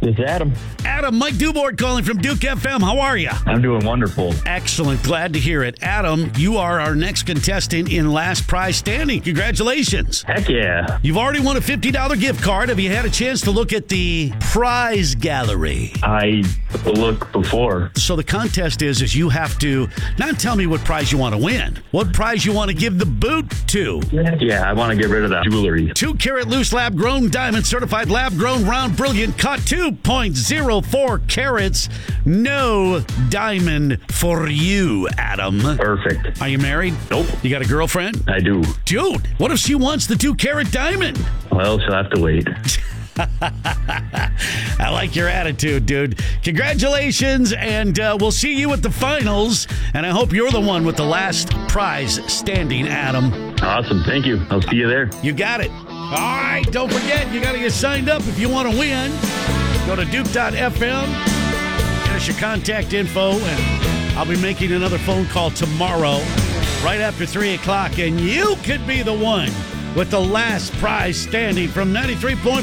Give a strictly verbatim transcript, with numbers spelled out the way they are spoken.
This is Adam. Adam, Mike Dubord calling from Duke F M. How are you? I'm doing wonderful. Excellent. Glad to hear it. Adam, you are our next contestant in Last Prize Standing. Congratulations. Heck yeah. You've already won a fifty dollars gift card. Have you had a chance to look at the prize gallery? I looked before. So the contest is, is you have to not tell me what prize you want to win. What prize you want to give the boot to? Yeah, I want to get rid of that jewelry. Two carat loose lab grown diamond certified lab grown round brilliant cut two point oh four carats. No diamond for you, Adam. Perfect. Are you married? Nope. You got a girlfriend? I do. Dude, what if she wants the two carat diamond? Well, she'll have to wait. I like your attitude, dude. Congratulations, and uh, we'll see you at the finals. And I hope you're the one with the last prize standing, Adam. Awesome. Thank you. I'll see you there. You got it. All right, don't forget, you got to get signed up if you want to win. Go to Duke dot F M, get us your contact info, and I'll be making another phone call tomorrow right after three o'clock, and you could be the one with the last prize standing from ninety-three point five.